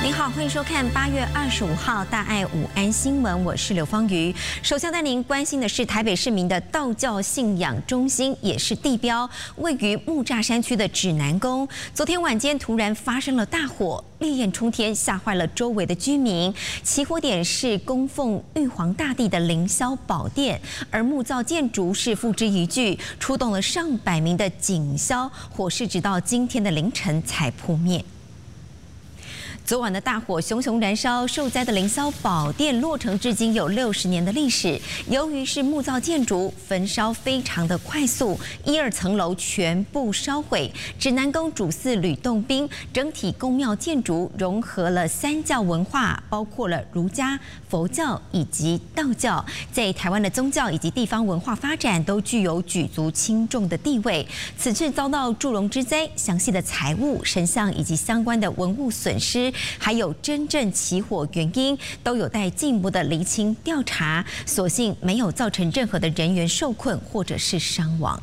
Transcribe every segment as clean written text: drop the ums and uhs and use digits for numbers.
您好，欢迎收看8月25号大爱午安新闻，我是刘芳瑜。首先带您关心的是台北市民的道教信仰中心，也是地标，位于木栅山区的指南宫。昨天晚间突然发生了大火，烈焰冲天，吓坏了周围的居民。起火点是供奉玉皇大帝的凌霄宝殿，而木造建筑是付之一炬，出动了上百名的警消，火势直到今天的凌晨才扑灭。昨晚的大火熊熊燃烧，受灾的凌霄宝殿落成至今有60年的历史。由于是木造建筑，焚烧非常的快速，1、2层楼全部烧毁。指南宫主祀吕洞宾，整体宫庙建筑融合了3教文化，包括了儒家、佛教以及道教，在台湾的宗教以及地方文化发展都具有举足轻重的地位。此次遭到祝融之灾，详细的财物、神像以及相关的文物损失，还有真正起火原因，都有待进一步的厘清调查。所幸没有造成任何的人员受困或者是伤亡。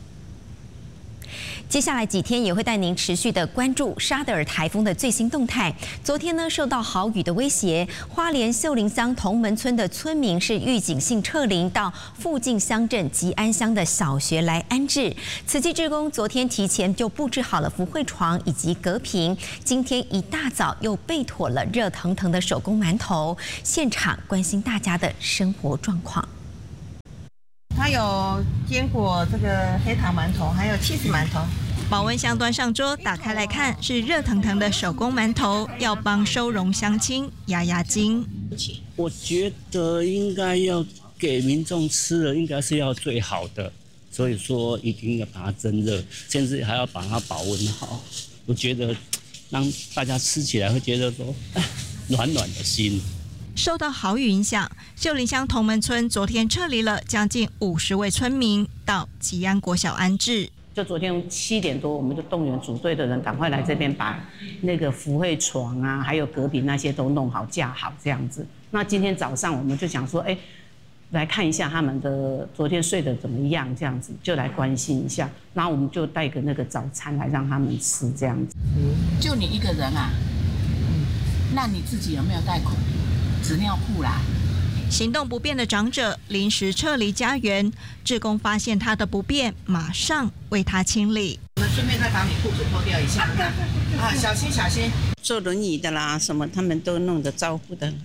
接下来几天也会带您持续的关注沙德尔台风的最新动态。昨天呢，受到豪雨的威胁，花莲秀林乡同门村的村民是预警性撤离到附近乡镇吉安乡的小学来安置。慈济志工昨天提前就布置好了福慧床以及隔屏，今天一大早又备妥了热腾腾的手工馒头，现场关心大家的生活状况。 它有坚果这个黑糖馒头，还有cheese馒头。 保温箱端上桌，打开来看是热腾腾的手工馒头，要帮收容乡亲压压惊。 我觉得应该要给民众吃的，应该是要最好的，所以说一定要把它蒸热，甚至还要把它保温好。我觉得让大家吃起来会觉得说，暖暖的心。 受到豪雨影响，秀林乡同门村昨天撤离了将近50位村民到吉安国小安置。 就昨天7点多，我们就动员组队的人赶快来这边，把那个福慧床啊，还有隔壁那些都弄好架好这样子。那今天早上我们就想说，来看一下他们的昨天睡得怎么样，这样子就来关心一下。然后我们就带个那个早餐来让他们吃这样子。 就你一个人啊？那你自己有没有带纸尿裤啦？ 行动不便的长者临时撤离家园，志工发现他的不便，马上为他清理。 我们顺便再把你裤子脱掉一下啊，小心小心。 坐轮椅的啦，什么他们都弄得招呼的。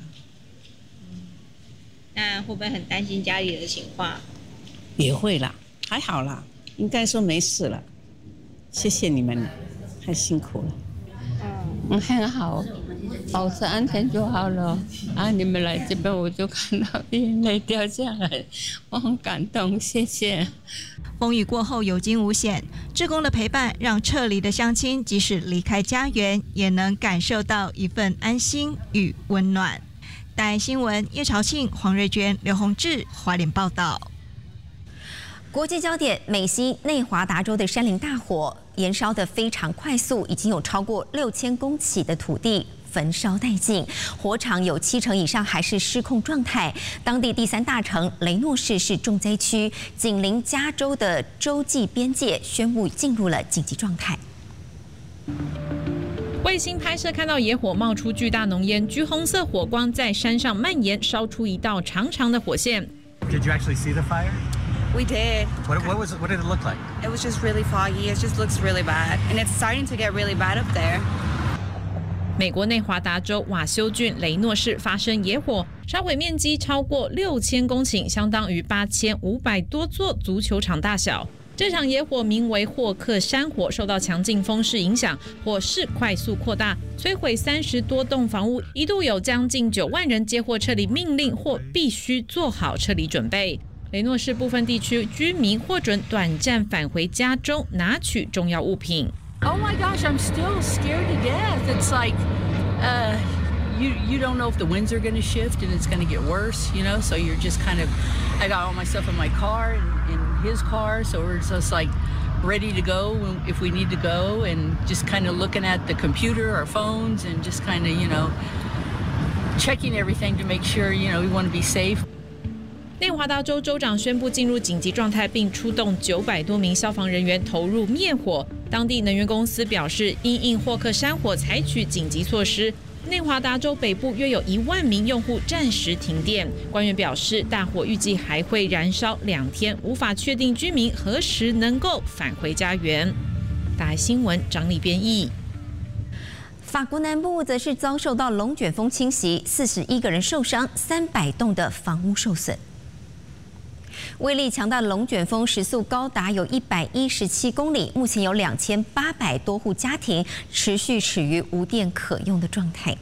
那会不会很担心家里的情况？ 也会啦，还好啦，应该说没事了。谢谢你们，太辛苦了。 很好，保持安全就好了。你们来这边，我就看到眼泪掉下来，我很感动，谢谢。 风雨过后有惊无险，志工的陪伴让撤离的乡亲即使离开家园，也能感受到一份安心与温暖。大爱新闻叶朝庆、黄瑞娟、刘宏志花莲报道。 国际焦点：美西内华达州的山林大火燃烧得非常快速，已经有超过6000公顷的土地焚烧殆尽，火场有70%以上还是失控状态。当地第3大城雷诺市是重灾区，紧邻加州的州际边界宣布进入了紧急状态。 卫星拍摄看到野火冒出巨大浓烟，橘红色火光在山上蔓延，烧出一道长长的火线。 Did you actually see the fire? We did. What did it look like? It was just really foggy. It just looks really bad. And it's starting to get really bad up there. 美国内华达州瓦休郡雷诺市发生野火，烧毁面积超过6000公顷，相当于8500多座足球场大小。这场野火名为霍克山火，受到强劲风势影响，火势快速扩大，摧毁30多栋房屋，一度有将近9万人接获撤离命令或必须做好撤离准备。雷诺市部分地区居民获准短暂返回家中，拿取重要物品。 Oh my gosh, I'm still scared to death. It's like, you don't know if the winds are going to shift and it's going to get worse, you know. So you're just kind of, I got all my stuff in my car and in his car, so we're just like ready to go if we need to go, and just kind of looking at the computer, our phones, and just kind of, you know, checking everything to make sure, you know, we want to be safe. 内华达州州长宣布进入紧急状态，并出动900多名消防人员投入灭火。当地能源公司表示，因应霍克山火采取紧急措施， 内华达州北部约有1万名用户暂时停电。官员表示，大火预计还会燃烧2天，无法确定居民何时能够返回家园。大爱新闻张丽编译。 法国南部则是遭受到龙卷风侵袭，41个人受伤，300栋的房屋受损。威力强大的龙卷风时速高达有117公里，目前有2800多户家庭持续处于无电可用的状态。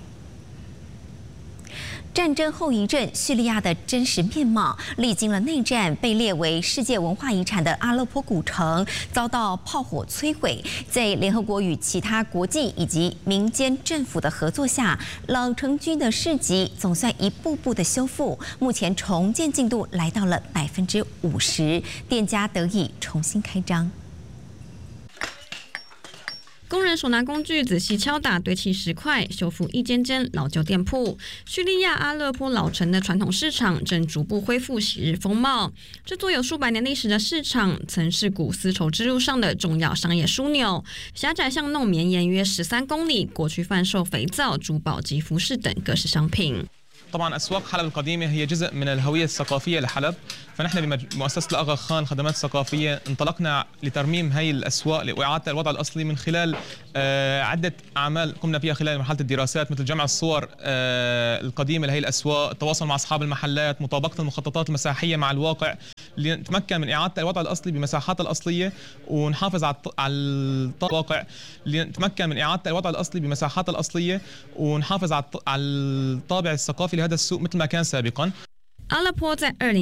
战争后遗症，叙利亚的真实面貌，历经了内战，被列为世界文化遗产的阿勒颇古城遭到炮火摧毁。在联合国与其他国际以及民间政府的合作下，老城区的市集总算一步步的修复，目前重建进度来到了50%，店家得以重新开张。 工人手拿工具仔细敲打堆砌石块，修复一间间老旧店铺。叙利亚阿勒颇老城的传统市场正逐步恢复昔日风貌。这座有数百年历史的市场，曾是古丝绸之路上的重要商业枢纽。狭窄巷弄绵延约13公里，过去贩售肥皂、珠宝及服饰等各式商品。 طبعا أسواق حلب القديمة هي جزء من الهوية الثقافية لحلب، فنحن بمؤسسة الأغا خان خدمات ثقافية انطلقنا لترميم هاي الأسواق وإعادة الوضع الأصلي من خلال عدة أعمال قمنا فيها خلال مرحلة الدراسات، مثل جمع الصور القديمة لهي الأسواق، التواصل مع أصحاب المحلات، مطابقة المخططات المساحية مع الواقع لنتمكن من إعادة الوضع الأصلي بمساحات الأصلية ونحافظ على الواقع، لنتمكن من إعادة الوضع الأصلي بمساحات الأصلية ونحافظ على الطابع الثقافي لهذا السوق مثل ما كان سابقا. 阿勒颇在20